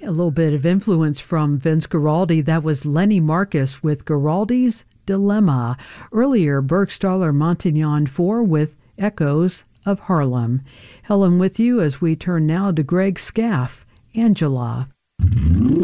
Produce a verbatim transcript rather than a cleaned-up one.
A little bit of influence from Vince Guaraldi. That was Lenny Marcus with Guaraldi's Dilemma. Earlier, Burgstaller Montignon four with Echoes of Harlem. Helen with you as we turn now to Greg Scaff, Angela.